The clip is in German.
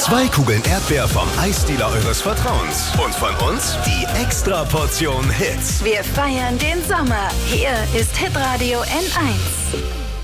2 Kugeln Erdbeer vom Eisdealer eures Vertrauens. Und von uns die Extra-Portion Hits. Wir feiern den Sommer. Hier ist Hitradio N1.